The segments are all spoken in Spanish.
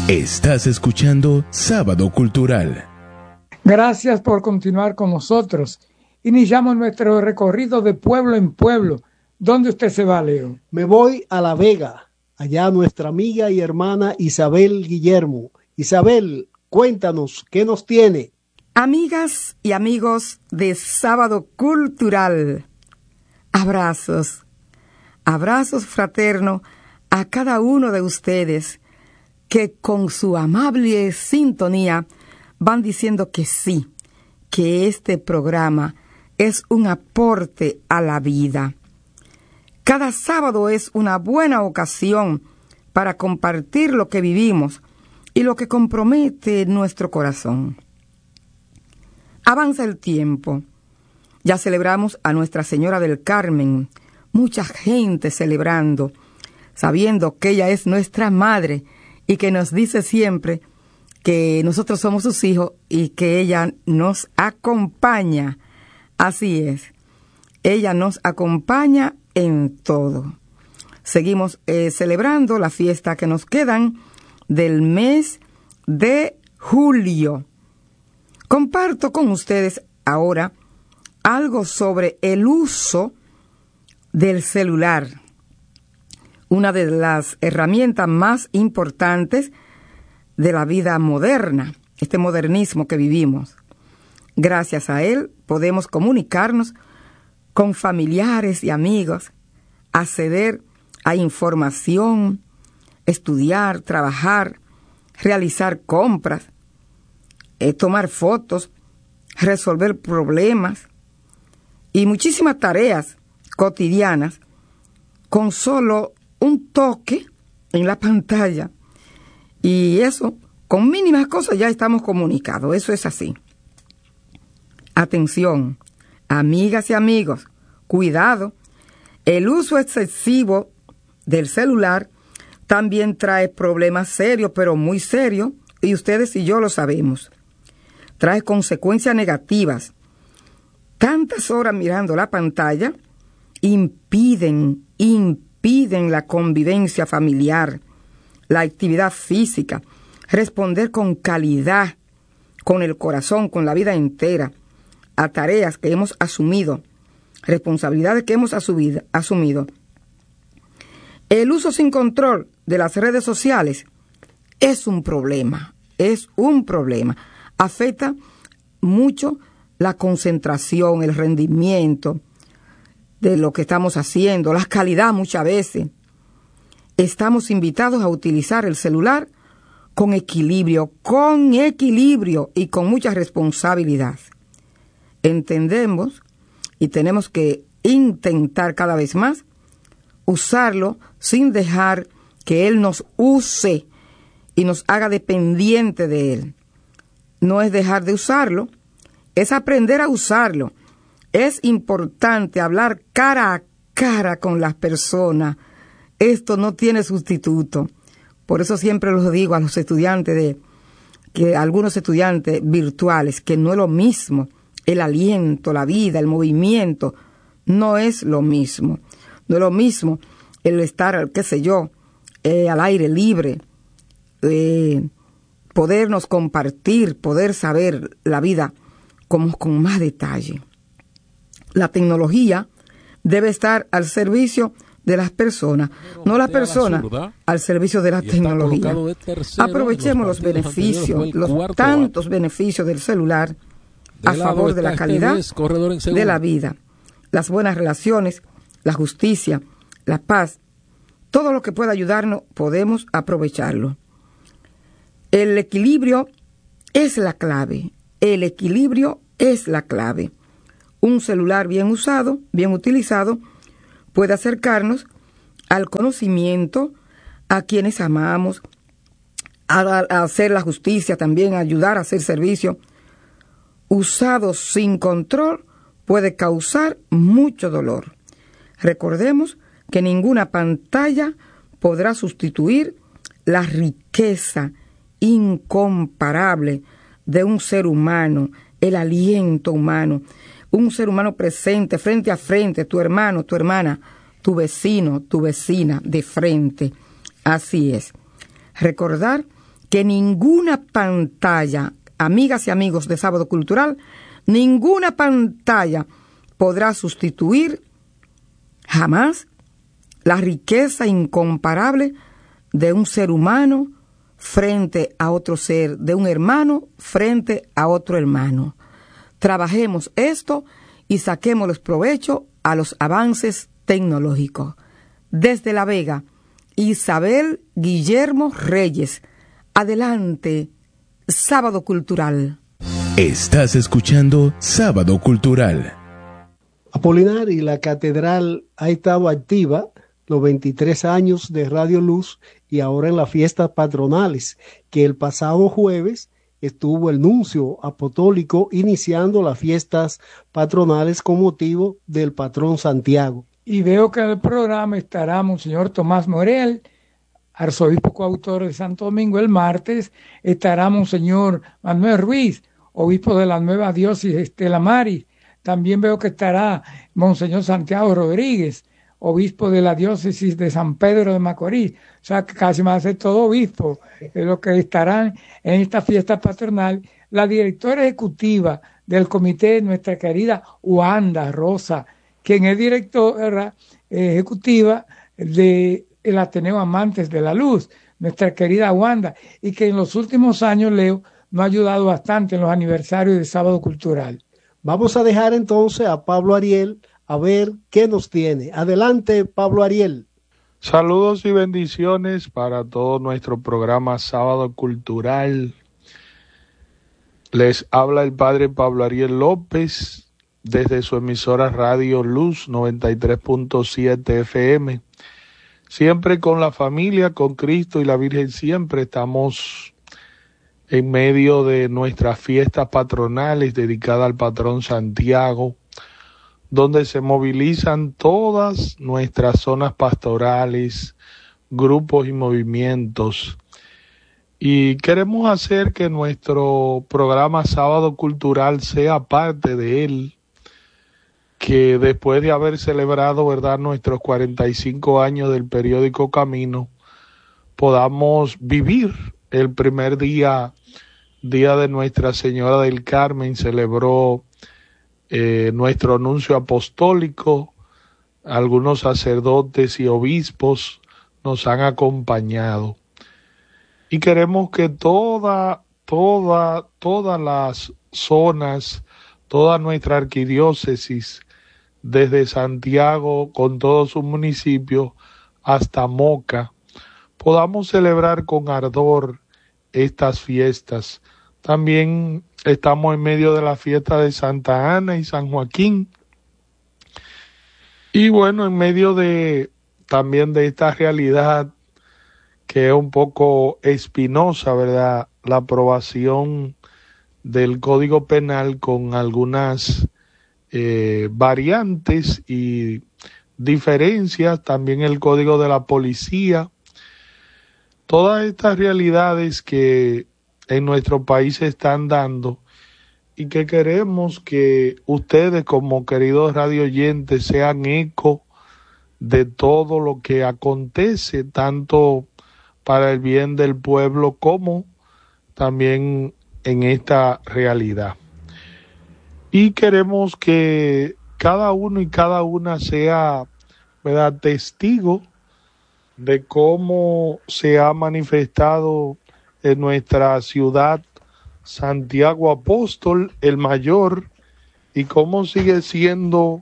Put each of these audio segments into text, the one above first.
Estás escuchando Sábado Cultural. Gracias por continuar con nosotros. Iniciamos nuestro recorrido de pueblo en pueblo. ¿Dónde usted se va, Leo? Me voy a La Vega, allá nuestra amiga y hermana Isabel Guillermo. Isabel, cuéntanos, ¿qué nos tiene? Amigas y amigos de Sábado Cultural, abrazos fraternos a cada uno de ustedes que con su amable sintonía van diciendo que sí, que este programa es un aporte a la vida. Cada sábado es una buena ocasión para compartir lo que vivimos y lo que compromete nuestro corazón. Avanza el tiempo. Ya celebramos a Nuestra Señora del Carmen, mucha gente celebrando, sabiendo que ella es nuestra madre y que nos dice siempre que nosotros somos sus hijos y que ella nos acompaña. Así es, ella nos acompaña en todo. Seguimos celebrando la fiesta que nos quedan del mes de julio. Comparto con ustedes ahora algo sobre el uso del celular, una de las herramientas más importantes de la vida moderna, este modernismo que vivimos. Gracias a él podemos comunicarnos con familiares y amigos, acceder a información, estudiar, trabajar, realizar compras, tomar fotos, resolver problemas y muchísimas tareas cotidianas con solo un toque en la pantalla. Y eso, con mínimas cosas ya estamos comunicados, eso es así. Atención, amigas y amigos, cuidado, el uso excesivo del celular también trae problemas serios, pero muy serios, y ustedes y yo lo sabemos. Trae consecuencias negativas. Tantas horas mirando la pantalla impiden la convivencia familiar, la actividad física, responder con calidad, con el corazón, con la vida entera, a tareas que hemos asumido, responsabilidades que hemos asumido. El uso sin control de las redes sociales es un problema. Afecta mucho la concentración, el rendimiento de lo que estamos haciendo, la calidad muchas veces. Estamos invitados a utilizar el celular con equilibrio y con mucha responsabilidad. Entendemos y tenemos que intentar cada vez más usarlo sin dejar que él nos use y nos haga dependiente de él. No es dejar de usarlo, es aprender a usarlo. Es importante hablar cara a cara con las personas. Esto no tiene sustituto. Por eso siempre los digo a los estudiantes, algunos estudiantes virtuales, que no es lo mismo. El aliento, la vida, el movimiento, no es lo mismo. No es lo mismo el estar, al aire libre, podernos compartir, poder saber la vida como con más detalle. La tecnología debe estar al servicio de las personas, no las personas al servicio de la tecnología. Aprovechemos los beneficios, los tantos beneficios del celular a favor de la calidad de la vida, las buenas relaciones, la justicia, la paz. Todo lo que pueda ayudarnos podemos aprovecharlo. El equilibrio es la clave. El equilibrio es la clave. Un celular bien usado, bien utilizado, puede acercarnos al conocimiento, a quienes amamos, a hacer la justicia también, a ayudar a hacer servicio. Usado sin control puede causar mucho dolor. Recordemos que ninguna pantalla podrá sustituir la riqueza incomparable de un ser humano, el aliento humano, un ser humano presente, frente a frente, tu hermano, tu hermana, tu vecino, tu vecina, de frente. Así es. Recordar que ninguna pantalla, amigas y amigos de Sábado Cultural, ninguna pantalla podrá sustituir jamás la riqueza incomparable de un ser humano frente a otro ser, de un hermano frente a otro hermano. Trabajemos esto y saquémosles provecho a los avances tecnológicos. Desde La Vega, Isabel Guillermo Reyes. Adelante, Sábado Cultural. Estás escuchando Sábado Cultural. Apolinar, y la catedral ha estado activa los 23 años de Radio Luz y ahora en las fiestas patronales, que el pasado jueves estuvo el nuncio apostólico iniciando las fiestas patronales con motivo del patrón Santiago. Y veo que en el programa estará Monseñor Tomás Morel, arzobispo coautor de Santo Domingo. El martes estará Monseñor Manuel Ruiz, obispo de la nueva diócesis Estela Maris. También veo que estará Monseñor Santiago Rodríguez, obispo de la diócesis de San Pedro de Macorís. O sea, que casi va a ser todo obispo, es lo que estarán en esta fiesta patronal. La directora ejecutiva del comité, nuestra querida Wanda Rosa, quien es directora ejecutiva del Ateneo Amantes de la Luz, nuestra querida Wanda, y que en los últimos años, Leo, nos ha ayudado bastante en los aniversarios de Sábado Cultural. Vamos a dejar entonces a Pablo Ariel a ver qué nos tiene. Adelante, Pablo Ariel. Saludos y bendiciones para todo nuestro programa Sábado Cultural. Les habla el padre Pablo Ariel López desde su emisora Radio Luz 93.7 FM. Siempre con la familia, con Cristo y la Virgen, siempre estamos en medio de nuestras fiestas patronales dedicadas al patrón Santiago, donde se movilizan todas nuestras zonas pastorales, grupos y movimientos. Y queremos hacer que nuestro programa Sábado Cultural sea parte de él, que después de haber celebrado, ¿verdad?, nuestros 45 años del periódico Camino, podamos vivir el primer día de Nuestra Señora del Carmen. Celebró nuestro anuncio apostólico, algunos sacerdotes y obispos nos han acompañado. Y queremos que todas las zonas, toda nuestra arquidiócesis, desde Santiago con todos sus municipios hasta Moca, podamos celebrar con ardor estas fiestas. También estamos en medio de la fiesta de Santa Ana y San Joaquín. Y bueno, en medio también de esta realidad que es un poco espinosa, ¿verdad?, la aprobación del Código Penal con algunas variantes y diferencias, también el Código de la Policía. Todas estas realidades que en nuestro país se están dando y que queremos que ustedes, como queridos radio oyentes, sean eco de todo lo que acontece, tanto para el bien del pueblo como también en esta realidad. Y queremos que cada uno y cada una sea, ¿verdad?, testigo de cómo se ha manifestado en nuestra ciudad Santiago Apóstol, el mayor, y cómo sigue siendo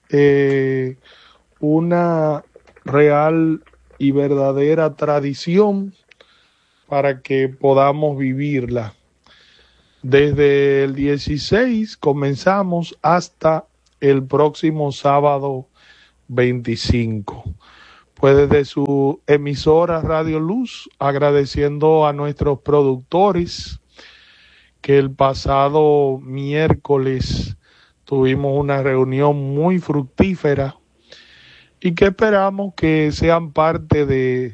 una real y verdadera tradición para que podamos vivirla. Desde el 16 comenzamos hasta el próximo sábado 25. Pues desde su emisora Radio Luz, agradeciendo a nuestros productores que el pasado miércoles tuvimos una reunión muy fructífera y que esperamos que sean parte de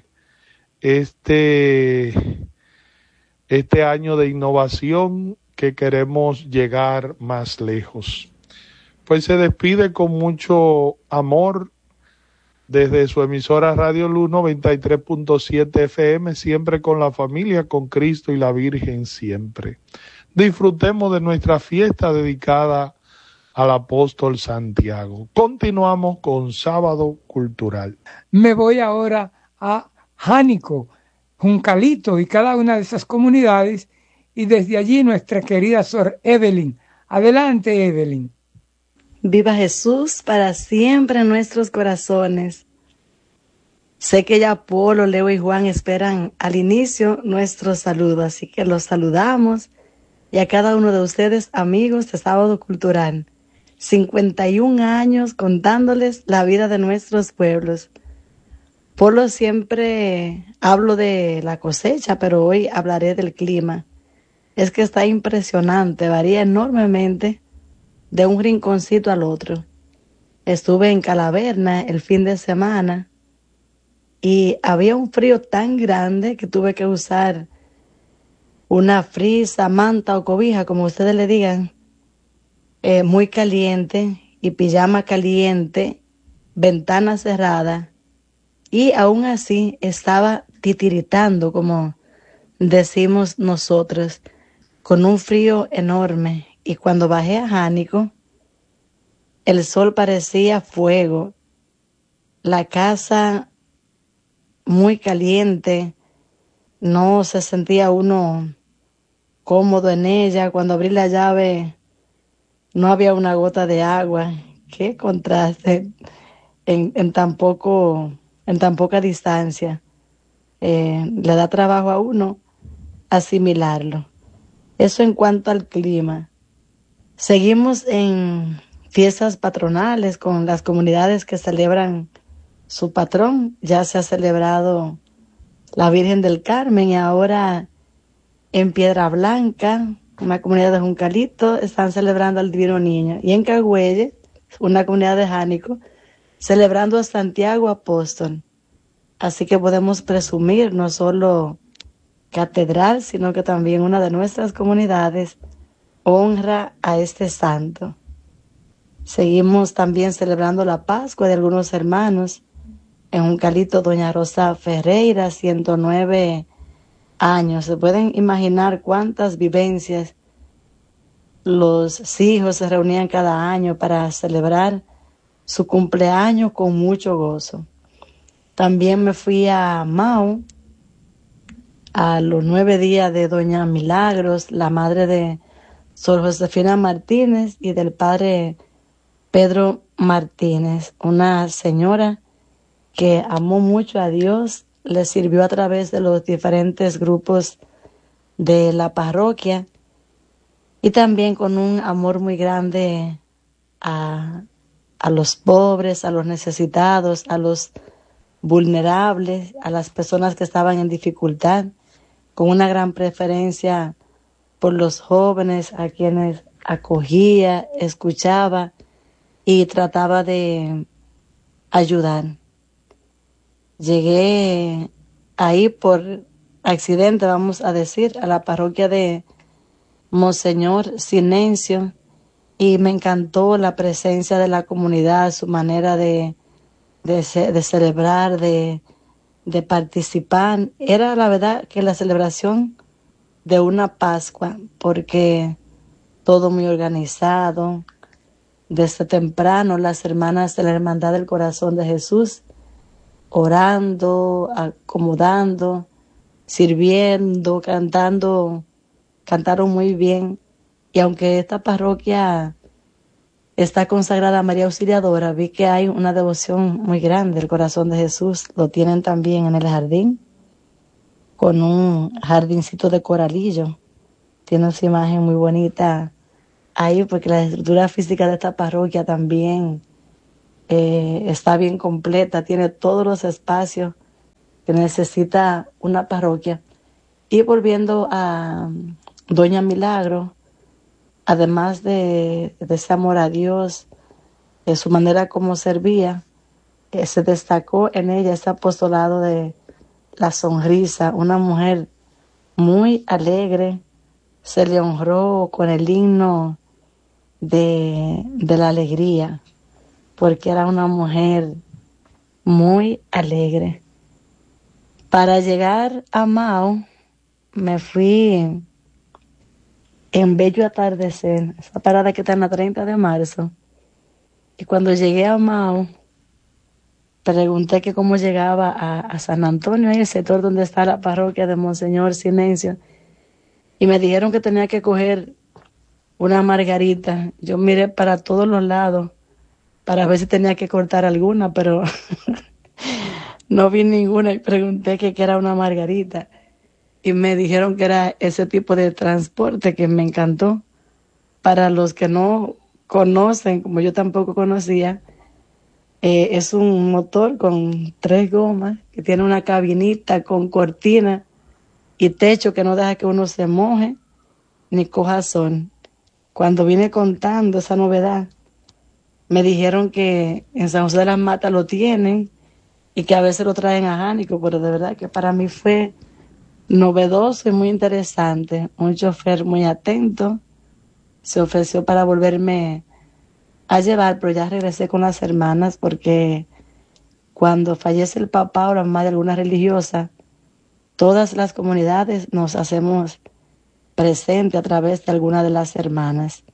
este año de innovación, que queremos llegar más lejos. Pues se despide con mucho amor desde su emisora Radio Luz 93.7 FM, siempre con la familia, con Cristo y la Virgen siempre. Disfrutemos de nuestra fiesta dedicada al apóstol Santiago. Continuamos con Sábado Cultural. Me voy ahora a Jánico, Juncalito y cada una de esas comunidades, y desde allí nuestra querida Sor Evelyn. Adelante, Evelyn. Viva Jesús para siempre en nuestros corazones. Sé que ya Polo, Leo y Juan esperan al inicio nuestro saludo, así que los saludamos, y a cada uno de ustedes, amigos de Sábado Cultural. 51 años contándoles la vida de nuestros pueblos. Polo, siempre hablo de la cosecha, pero hoy hablaré del clima. Es que está impresionante, varía enormemente de un rinconcito al otro. Estuve en Calaverna el fin de semana y había un frío tan grande que tuve que usar una frisa, manta o cobija, como ustedes le digan, muy caliente, y pijama caliente, ventana cerrada, y aún así estaba titiritando, como decimos nosotros, con un frío enorme. Y cuando bajé a Jánico, el sol parecía fuego, la casa muy caliente, no se sentía uno cómodo en ella. Cuando abrí la llave no había una gota de agua. Qué contraste en tan poca distancia. Le da trabajo a uno asimilarlo. Eso en cuanto al clima. Seguimos en fiestas patronales con las comunidades que celebran su patrón. Ya se ha celebrado la Virgen del Carmen, y ahora en Piedra Blanca, una comunidad de Juncalito, están celebrando al Divino Niño. Y en Cagüelle, una comunidad de Jánico, celebrando a Santiago Apóstol. Así que podemos presumir no solo catedral, sino que también una de nuestras comunidades honra a este santo. Seguimos también celebrando la Pascua de algunos hermanos. En Juncalito, doña Rosa Ferreira, 109 años. Se pueden imaginar cuántas vivencias. Los hijos se reunían cada año para celebrar su cumpleaños con mucho gozo. También me fui a Mao, a los 9 días de doña Milagros, la madre de Sor Josefina Martínez y del padre Pedro Martínez, una señora que amó mucho a Dios, le sirvió a través de los diferentes grupos de la parroquia, y también con un amor muy grande a los pobres, a los necesitados, a los vulnerables, a las personas que estaban en dificultad, con una gran preferencia por los jóvenes, a quienes acogía, escuchaba y trataba de ayudar. Llegué ahí por accidente, vamos a decir, a la parroquia de Monseñor Silencio, y me encantó la presencia de la comunidad, su manera de celebrar, de participar. Era la verdad que la celebración de una Pascua, porque todo muy organizado. Desde temprano las hermanas de la Hermandad del Corazón de Jesús orando, acomodando, sirviendo, cantando, cantaron muy bien. Y aunque esta parroquia está consagrada a María Auxiliadora, vi que hay una devoción muy grande del Corazón de Jesús. Lo tienen también en el jardín, con un jardincito de coralillo. Tiene esa imagen muy bonita ahí, porque la estructura física de esta parroquia también está bien completa, tiene todos los espacios que necesita una parroquia. Y volviendo a doña Milagro, además de ese amor a Dios, de su manera como servía, se destacó en ella ese apostolado de la sonrisa, una mujer muy alegre. Se le honró con el himno de la alegría, porque era una mujer muy alegre. Para llegar a Mao, me fui en Bello Atardecer, esa parada que está en la 30 de marzo. Y cuando llegué a Mao, pregunté que cómo llegaba a San Antonio, en el sector donde está la parroquia de Monseñor Silencio, y me dijeron que tenía que coger una margarita. Yo miré para todos los lados para ver si tenía que cortar alguna, pero no vi ninguna y pregunté que qué era una margarita. Y me dijeron que era ese tipo de transporte que me encantó. Para los que no conocen, como yo tampoco conocía, es un motor con 3 gomas que tiene una cabinita con cortina y techo que no deja que uno se moje ni coja sol. Cuando vine contando esa novedad, me dijeron que en San José de las Matas lo tienen y que a veces lo traen a Jánico, pero de verdad que para mí fue novedoso y muy interesante. Un chofer muy atento se ofreció para volverme a llevar, pero ya regresé con las hermanas porque cuando fallece el papá o la mamá de alguna religiosa, todas las comunidades nos hacemos presente a través de alguna de las hermanas.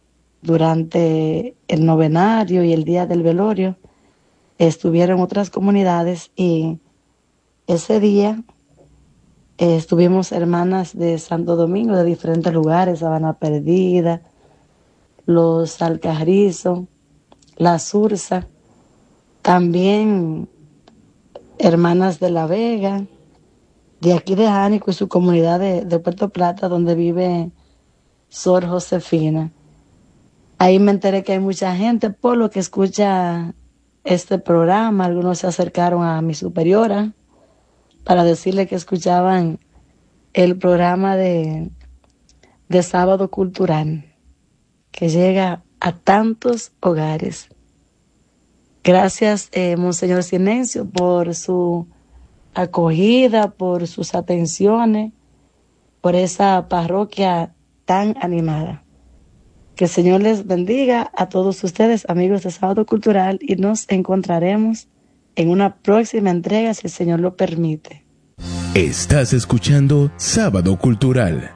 Durante el novenario y el día del velorio estuvieron otras comunidades y ese día estuvimos hermanas de Santo Domingo de diferentes lugares, Sabana Perdida, Los Alcarrizos, La Sursa, también hermanas de La Vega, de aquí de Jánico y su comunidad de Puerto Plata, donde vive Sor Josefina. Ahí me enteré que hay mucha gente por lo que escucha este programa. Algunos se acercaron a mi superiora para decirle que escuchaban el programa de Sábado Cultural, que llega a tantos hogares. Gracias, Monseñor Silencio, por su acogida, por sus atenciones, por esa parroquia tan animada. Que el Señor les bendiga a todos ustedes, amigos de Sábado Cultural, y nos encontraremos en una próxima entrega, si el Señor lo permite. Estás escuchando Sábado Cultural.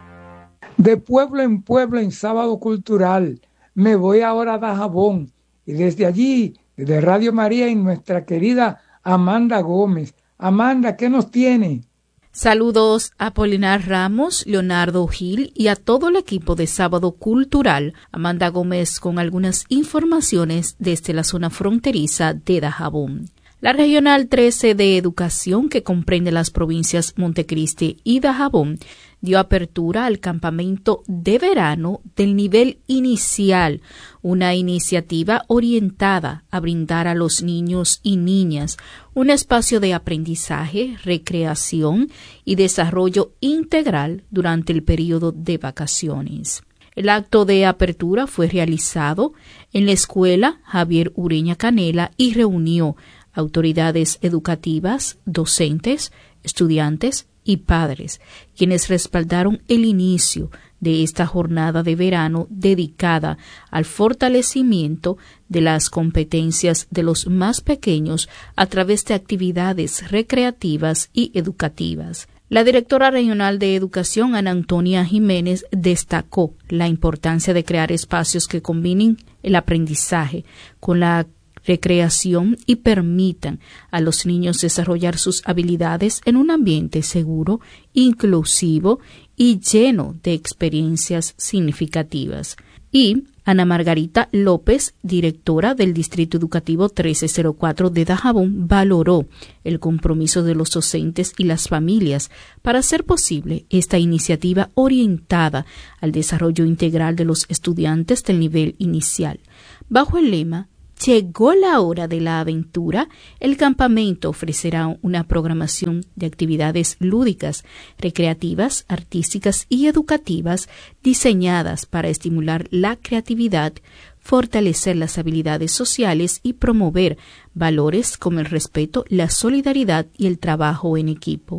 De pueblo en Sábado Cultural, me voy ahora a Dajabón, y desde allí, desde Radio María y nuestra querida Amanda Gómez. Amanda, ¿qué nos tiene? Saludos a Apolinar Ramos, Leonardo Gil y a todo el equipo de Sábado Cultural. Amanda Gómez con algunas informaciones desde la zona fronteriza de Dajabón. La Regional 13 de Educación, que comprende las provincias Montecristi y Dajabón, dio apertura al campamento de verano del nivel inicial, una iniciativa orientada a brindar a los niños y niñas un espacio de aprendizaje, recreación y desarrollo integral durante el periodo de vacaciones. El acto de apertura fue realizado en la Escuela Javier Ureña Canela y reunió autoridades educativas, docentes, estudiantes y padres, quienes respaldaron el inicio de esta jornada de verano dedicada al fortalecimiento de las competencias de los más pequeños a través de actividades recreativas y educativas. La directora regional de Educación, Ana Antonia Jiménez, destacó la importancia de crear espacios que combinen el aprendizaje con la recreación y permitan a los niños desarrollar sus habilidades en un ambiente seguro, inclusivo y lleno de experiencias significativas. Y Ana Margarita López, directora del Distrito Educativo 1304 de Dajabón, valoró el compromiso de los docentes y las familias para hacer posible esta iniciativa orientada al desarrollo integral de los estudiantes del nivel inicial. Bajo el lema Llegó la hora de la aventura, el campamento ofrecerá una programación de actividades lúdicas, recreativas, artísticas y educativas diseñadas para estimular la creatividad, fortalecer las habilidades sociales y promover valores como el respeto, la solidaridad y el trabajo en equipo.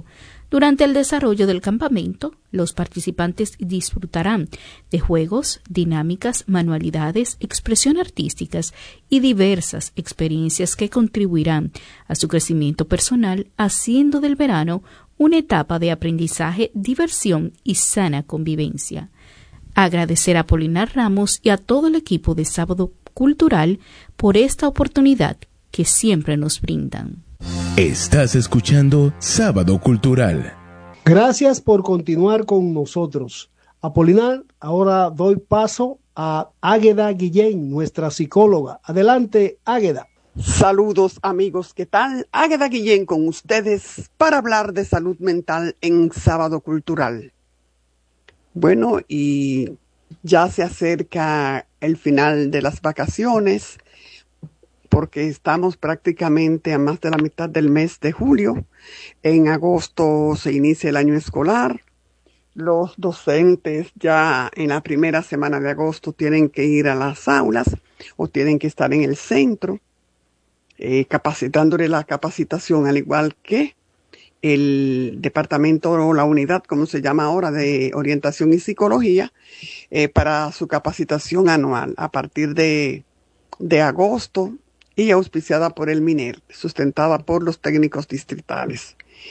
Durante el desarrollo del campamento, los participantes disfrutarán de juegos, dinámicas, manualidades, expresión artísticas y diversas experiencias que contribuirán a su crecimiento personal, haciendo del verano una etapa de aprendizaje, diversión y sana convivencia. Agradecer a Apolinar Ramos y a todo el equipo de Sábado Cultural por esta oportunidad que siempre nos brindan. Estás escuchando Sábado Cultural. Gracias por continuar con nosotros. Apolinar, ahora doy paso a Águeda Guillén, nuestra psicóloga. Adelante, Águeda. Saludos amigos, ¿qué tal? Águeda Guillén con ustedes para hablar de salud mental en Sábado Cultural. Bueno, y ya se acerca el final de las vacaciones, porque estamos prácticamente a más de la mitad del mes de julio. En agosto se inicia el año escolar. Los docentes ya en la primera semana de agosto tienen que ir a las aulas o tienen que estar en el centro, capacitándole la capacitación, al igual que el departamento o la unidad, como se llama ahora, de orientación y psicología, para su capacitación anual a partir de agosto y auspiciada por el MINER, sustentada por los técnicos distritales.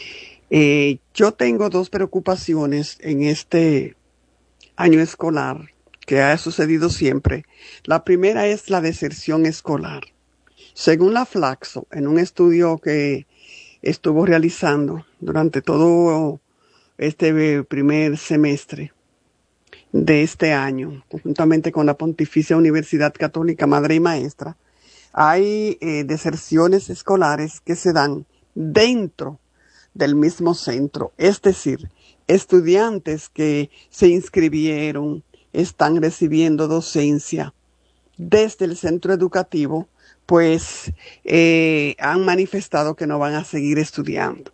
Yo tengo dos preocupaciones en este año escolar que ha sucedido siempre. La primera es la deserción escolar. Según la Flaxo, en un estudio que estuvo realizando durante todo este primer semestre de este año, conjuntamente con la Pontificia Universidad Católica Madre y Maestra, hay deserciones escolares que se dan dentro del mismo centro, es decir, estudiantes que se inscribieron, están recibiendo docencia desde el centro educativo, pues han manifestado que no van a seguir estudiando.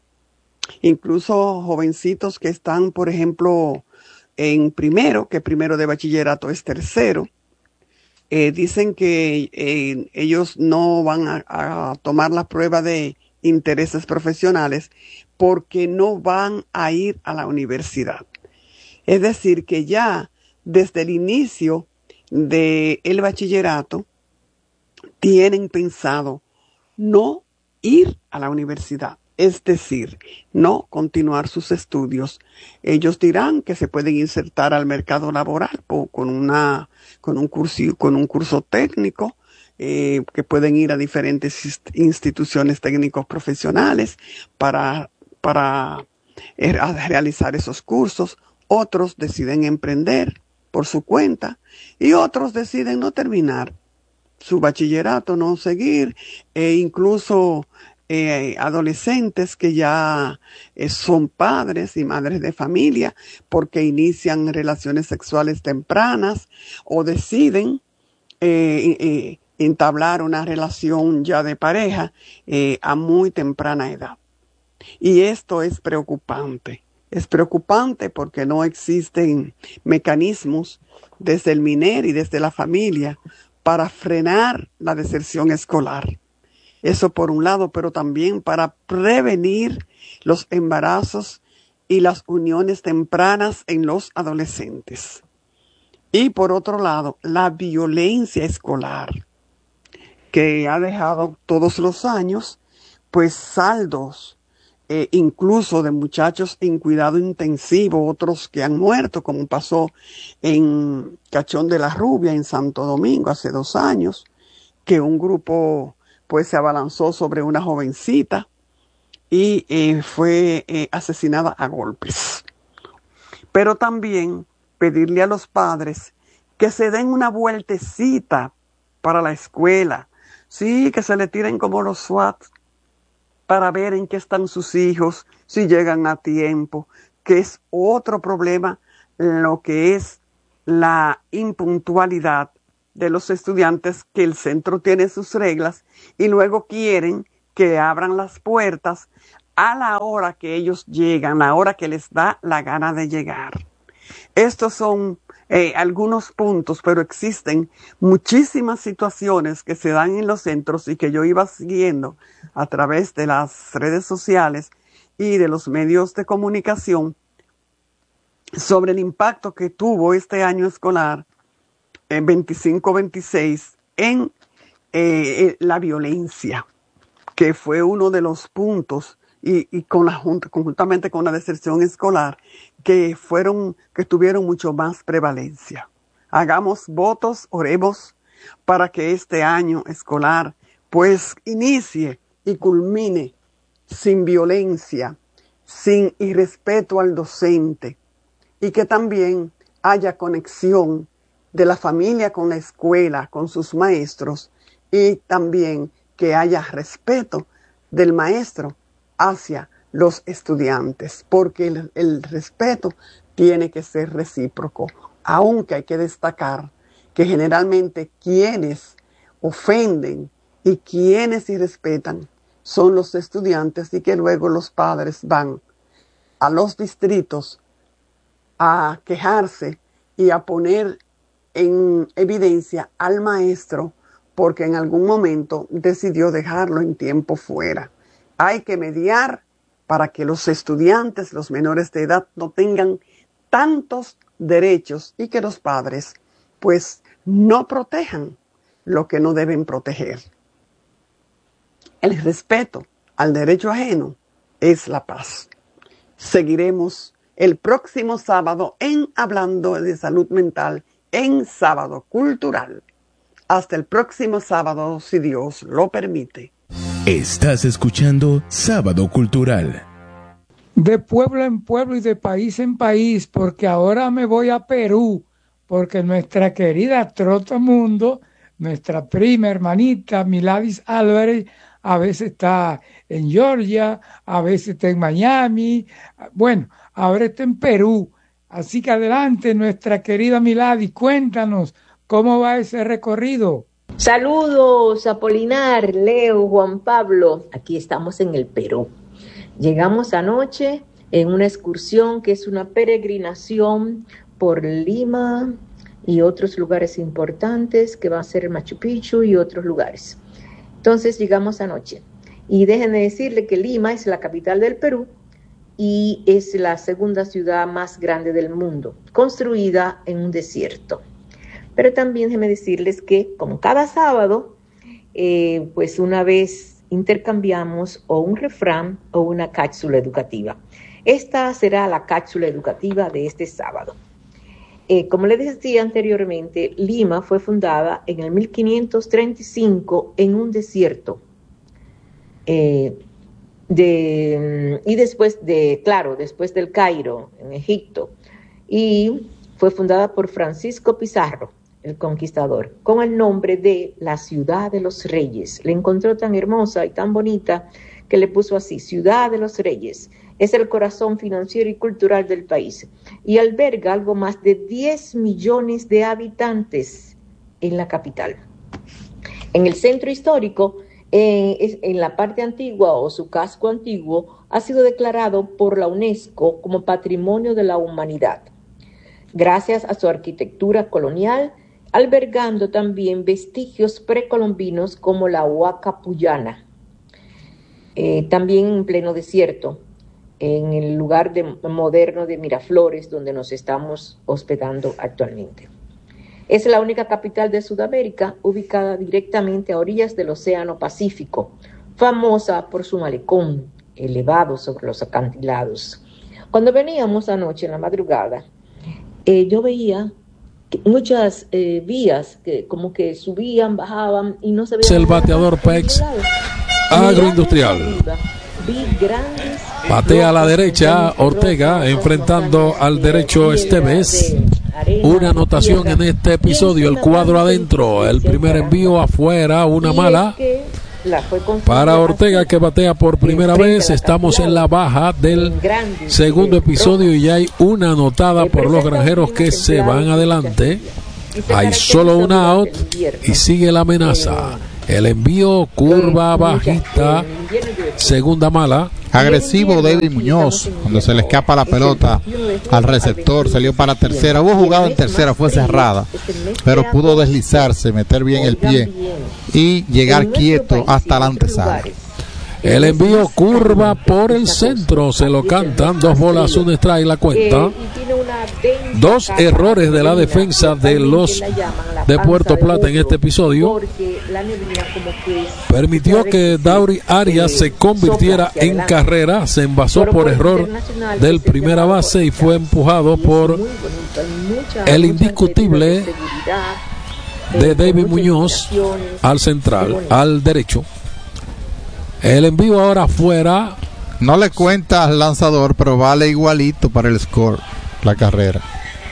Incluso jovencitos que están, por ejemplo, en primero, que primero de bachillerato es tercero, dicen que ellos no van a tomar la prueba de intereses profesionales porque no van a ir a la universidad. Es decir, que ya desde el inicio del bachillerato tienen pensado no ir a la universidad, es decir, no continuar sus estudios. Ellos dirán que se pueden insertar al mercado laboral con un curso técnico, que pueden ir a diferentes instituciones técnicos profesionales para realizar esos cursos. Otros deciden emprender por su cuenta y otros deciden no terminar su bachillerato, no seguir, incluso adolescentes que ya son padres y madres de familia porque inician relaciones sexuales tempranas o deciden entablar una relación ya de pareja a muy temprana edad. Y esto es preocupante. Es preocupante porque no existen mecanismos desde el MINER y desde la familia para frenar la deserción escolar. Eso por un lado, pero también para prevenir los embarazos y las uniones tempranas en los adolescentes. Y por otro lado, la violencia escolar, que ha dejado todos los años, pues saldos, incluso de muchachos en cuidado intensivo, otros que han muerto, como pasó en Cachón de la Rubia, en Santo Domingo, hace 2 años, que un grupo pues se abalanzó sobre una jovencita y fue asesinada a golpes. Pero también pedirle a los padres que se den una vueltecita para la escuela, sí, que se le tiren como los SWAT, para ver en qué están sus hijos, si llegan a tiempo, que es otro problema, lo que es la impuntualidad de los estudiantes, que el centro tiene sus reglas y luego quieren que abran las puertas a la hora que ellos llegan, la hora que les da la gana de llegar. Estos son algunos puntos, pero existen muchísimas situaciones que se dan en los centros y que yo iba siguiendo a través de las redes sociales y de los medios de comunicación sobre el impacto que tuvo este año escolar 25-26 en la violencia, que fue uno de los puntos y conjuntamente con la deserción escolar que tuvieron mucho más prevalencia. Hagamos votos, oremos para que este año escolar pues inicie y culmine sin violencia, sin irrespeto al docente, y que también haya conexión de la familia con la escuela, con sus maestros, y también que haya respeto del maestro hacia los estudiantes, porque el respeto tiene que ser recíproco, aunque hay que destacar que generalmente quienes ofenden y quienes irrespetan son los estudiantes, y que luego los padres van a los distritos a quejarse y a poner en evidencia al maestro porque en algún momento decidió dejarlo en tiempo fuera. Hay que mediar para que los estudiantes, los menores de edad, no tengan tantos derechos y que los padres pues no protejan lo que no deben proteger. El respeto al derecho ajeno es la paz. Seguiremos el próximo sábado en Hablando de Salud Mental en Sábado Cultural. Hasta el próximo sábado, si Dios lo permite. Estás escuchando Sábado Cultural. De pueblo en pueblo y de país en país, porque ahora me voy a Perú, porque nuestra querida Trotamundo, nuestra prima hermanita Miladis Álvarez, a veces está en Georgia, a veces está en Miami, bueno, ahora está en Perú. Así que adelante, nuestra querida Miladis, cuéntanos cómo va ese recorrido. Saludos, Apolinar, Leo, Juan Pablo. Aquí estamos en el Perú. Llegamos anoche en una excursión que es una peregrinación por Lima y otros lugares importantes, que va a ser Machu Picchu y otros lugares. Entonces llegamos anoche. Y déjenme decirle que Lima es la capital del Perú y es la segunda ciudad más grande del mundo, construida en un desierto. Pero también déjenme decirles que, como cada sábado, pues una vez intercambiamos o un refrán o una cápsula educativa. Esta será la cápsula educativa de este sábado. Como les decía anteriormente, Lima fue fundada en el 1535 en un desierto. Y después del Cairo, en Egipto. Y fue fundada por Francisco Pizarro, el conquistador, con el nombre de la Ciudad de los Reyes. Le encontró tan hermosa y tan bonita que le puso así, Ciudad de los Reyes. Es el corazón financiero y cultural del país y alberga algo más de 10 millones de habitantes en la capital. En el centro histórico, en la parte antigua o su casco antiguo, ha sido declarado por la UNESCO como Patrimonio de la Humanidad, gracias a su arquitectura colonial, albergando también vestigios precolombinos como la Huaca Puyana. También en pleno desierto, en el lugar moderno de Miraflores, donde nos estamos hospedando actualmente. Es la única capital de Sudamérica ubicada directamente a orillas del Océano Pacífico, famosa por su malecón elevado sobre los acantilados. Cuando veníamos anoche en la madrugada, yo veía muchas vías que como que subían, bajaban y no se veía. Es el bateador PEX agroindustrial. Batea a la derecha Ortega enfrentando al derecho Esteves. Una anotación en este episodio, el cuadro adentro, el primer envío afuera, una mala para Ortega, que batea por primera vez. Estamos en la baja del segundo episodio y ya hay una anotada por los granjeros que se van adelante. Hay solo un out y sigue la amenaza. El envío, curva bajita, segunda mala. Agresivo David Muñoz, cuando se le escapa la pelota al receptor, salió para tercera. Hubo jugado en tercera, fue cerrada, pero pudo deslizarse, meter bien el pie y llegar quieto hasta la antesala. El envío curva por el centro, se lo cantan, 2 bolas, 1 strike la cuenta. 2 errores de la defensa de los de Puerto Plata en este episodio. Permitió que Dauri Arias se convirtiera en carrera, se envasó por error del primera base y fue empujado por el indiscutible de David Muñoz al central, al derecho. El envío ahora afuera. No le cuenta al lanzador, pero vale igualito para el score, la carrera.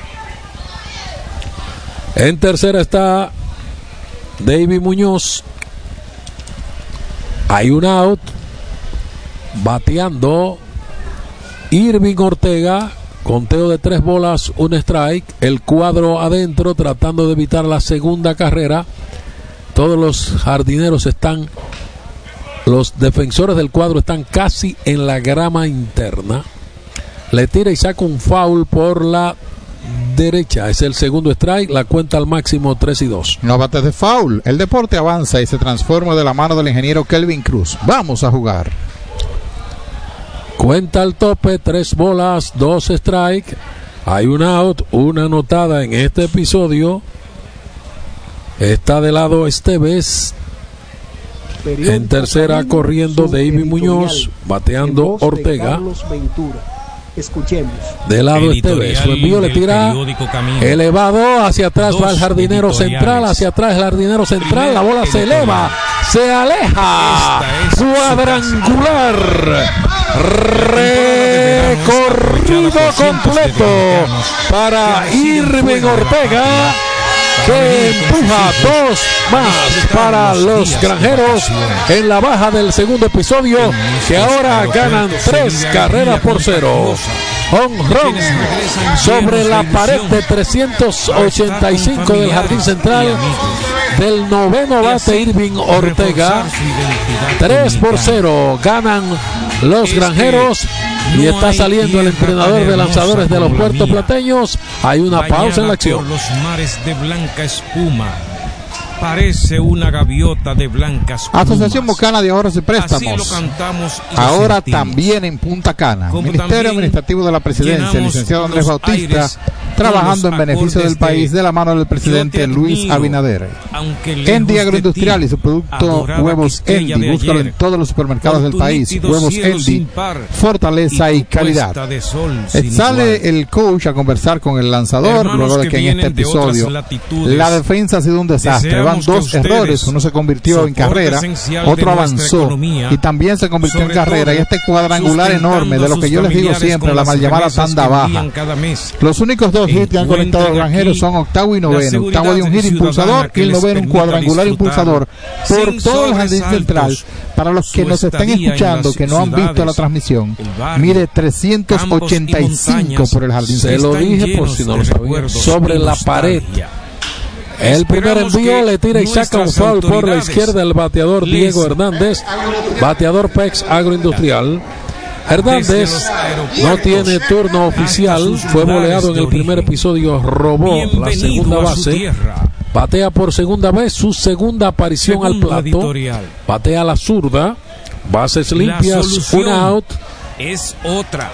En tercera está David Muñoz. Hay un out. Bateando Irving Ortega. Conteo de 3 bolas, 1 strike. El cuadro adentro tratando de evitar la segunda carrera. Todos los jardineros están, los defensores del cuadro están casi en la grama interna. Le tira y saca un foul por la derecha. Es el segundo strike. La cuenta al máximo 3-2. No bates de foul. El deporte avanza y se transforma de la mano del ingeniero Kelvin Cruz. Vamos a jugar. Cuenta al tope, 3 bolas, 2 strike. Hay un out, una anotada en este episodio. Está de lado Esteves. En tercera corriendo David Muñoz, bateando Ortega. Escuchemos. De lado Esteves, su envío le tira elevado, hacia atrás va el jardinero central, hacia atrás el jardinero central, la bola se eleva, se aleja, cuadrangular, recorrido completo para Irving Ortega, que empuja 2 más para los granjeros en la baja del segundo episodio, que ahora ganan 3 carreras por 0. Honrón sobre la pared de 385 del jardín central del noveno bate Irving Ortega. 3-0 ganan los granjeros. Y está saliendo el entrenador de lanzadores de los puertoplateños. Hay una pausa en la acción. Los mares de blanca espuma. Parece una gaviota de blancas plumas. Asociación Bocana de Ahorros y Préstamos. Así lo cantamos y lo ahora sentimos. También en Punta Cana. Como Ministerio Administrativo de la Presidencia, el licenciado Andrés Bautista, trabajando en beneficio del país de la mano del presidente Luis Abinader. Endy Agroindustrial y su producto Huevos Endy. Búscalo en todos los supermercados del país. Huevos Endy, fortaleza y calidad. Sale el coach a conversar con el lanzador luego de que en este episodio la defensa ha sido un desastre. Van 2 errores, uno se convirtió en carrera, otro avanzó y también se convirtió en carrera, y este cuadrangular enorme de lo que yo les digo siempre, la mal llamada tanda baja. Los únicos 2 hits que han conectado a los granjeros son octavo y noveno. Octavo de un hit impulsador y el noveno un cuadrangular impulsador por todo el jardín central. Para los que nos están escuchando, que no han visto la transmisión, mire, 385 por el jardín central. Se lo dije por si no lo sabían. Sobre la pared. El primer envío le tira y saca un foul por la izquierda el bateador Diego Hernández, bateador PEX Agroindustrial. Hernández no tiene turno oficial, fue boleado en el primer episodio, robó la segunda base, batea por segunda vez, su segunda aparición al plato, batea a la zurda, bases limpias, un out. Es otra.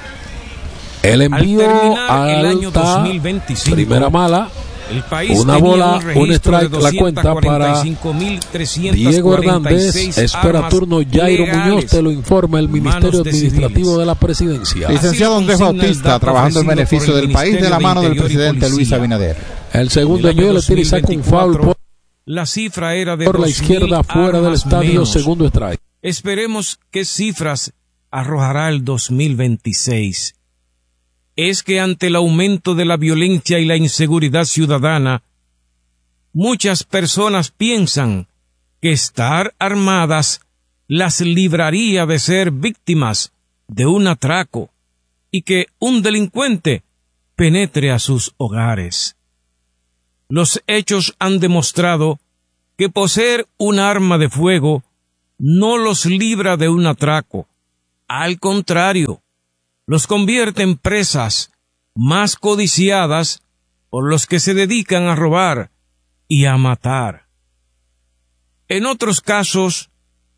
El envío alta, primera mala. Una bola, un strike, la cuenta para Diego Hernández. Espera turno Jairo Muñoz, te lo informa el Ministerio Administrativo de la Presidencia. Licenciado Andrés Bautista, trabajando en beneficio del país de la mano del presidente Luis Abinader. El segundo envío le tira y saca un foul por la cifra era de la izquierda fuera del estadio, menos. Segundo strike. Esperemos qué cifras arrojará el 2026. Es que ante el aumento de la violencia y la inseguridad ciudadana, muchas personas piensan que estar armadas las libraría de ser víctimas de un atraco y que un delincuente penetre a sus hogares. Los hechos han demostrado que poseer un arma de fuego no los libra de un atraco. Al contrario, los convierte en presas más codiciadas por los que se dedican a robar y a matar. En otros casos,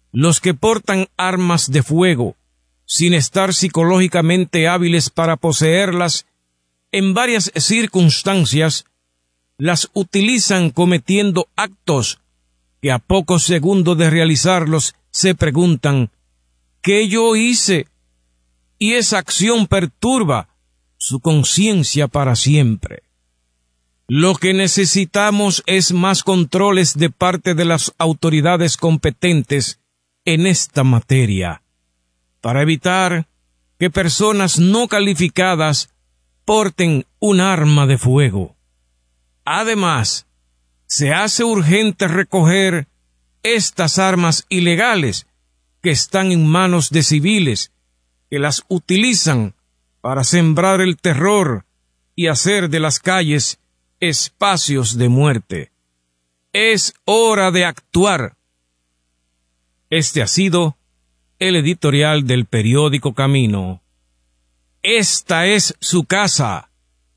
los que portan armas de fuego, sin estar psicológicamente hábiles para poseerlas, en varias circunstancias, las utilizan cometiendo actos que a pocos segundos de realizarlos se preguntan, ¿qué yo hice? Y esa acción perturba su conciencia para siempre. Lo que necesitamos es más controles de parte de las autoridades competentes en esta materia, para evitar que personas no calificadas porten un arma de fuego. Además, se hace urgente recoger estas armas ilegales que están en manos de civiles, que las utilizan para sembrar el terror y hacer de las calles espacios de muerte. Es hora de actuar. Este ha sido el editorial del periódico Camino. Esta es su casa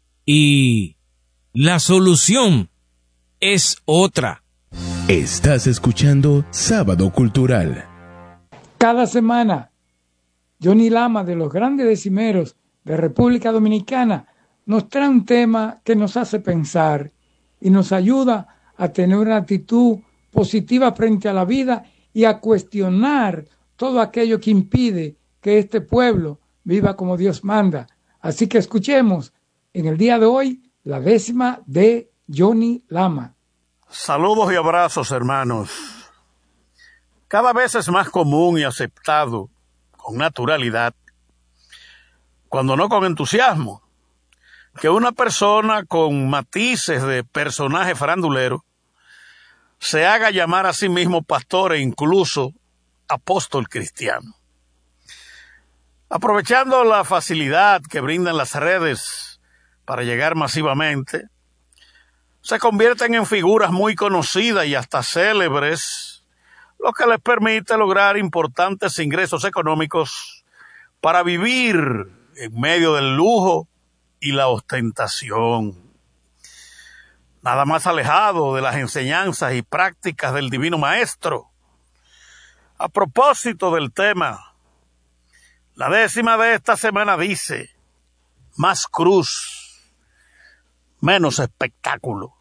y la solución es otra. Estás escuchando Sábado Cultural. Cada semana, Johnny Lama, de los grandes decimeros de República Dominicana, nos trae un tema que nos hace pensar y nos ayuda a tener una actitud positiva frente a la vida y a cuestionar todo aquello que impide que este pueblo viva como Dios manda. Así que escuchemos en el día de hoy la 10ª de Johnny Lama. Saludos y abrazos, hermanos. Cada vez es más común y aceptado con naturalidad, cuando no con entusiasmo, que una persona con matices de personaje farandulero se haga llamar a sí mismo pastor e incluso apóstol cristiano. Aprovechando la facilidad que brindan las redes para llegar masivamente, se convierten en figuras muy conocidas y hasta célebres, lo que les permite lograr importantes ingresos económicos para vivir en medio del lujo y la ostentación. Nada más alejado de las enseñanzas y prácticas del Divino Maestro. A propósito del tema, la 10ª de esta semana dice: más cruz, menos espectáculo.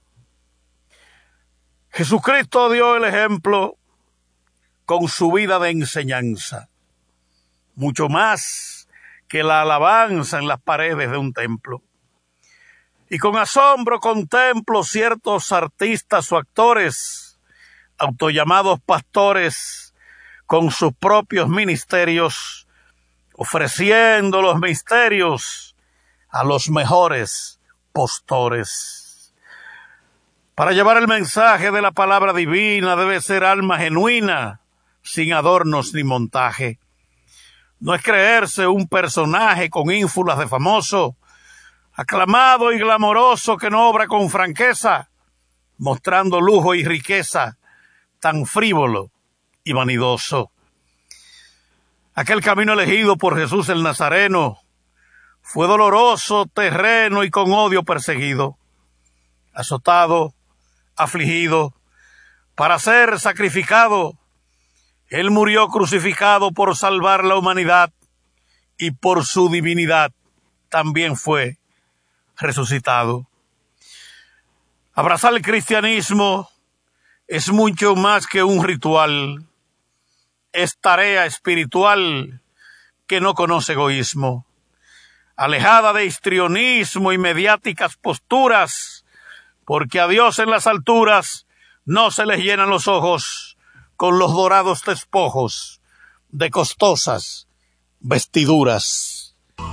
Jesucristo dio el ejemplo con su vida de enseñanza, mucho más que la alabanza en las paredes de un templo. Y con asombro contemplo ciertos artistas o actores, autollamados pastores, con sus propios ministerios, ofreciendo los misterios a los mejores postores. Para llevar el mensaje de la palabra divina debe ser alma genuina, sin adornos ni montaje. No es creerse un personaje con ínfulas de famoso, aclamado y glamoroso que no obra con franqueza, mostrando lujo y riqueza, tan frívolo y vanidoso. Aquel camino elegido por Jesús el Nazareno fue doloroso, terreno y con odio perseguido, azotado, afligido, para ser sacrificado. Él murió crucificado por salvar la humanidad y por su divinidad también fue resucitado. Abrazar el cristianismo es mucho más que un ritual. Es tarea espiritual que no conoce egoísmo. Alejada de histrionismo y mediáticas posturas, porque a Dios en las alturas no se les llenan los ojos con los dorados despojos de costosas vestiduras.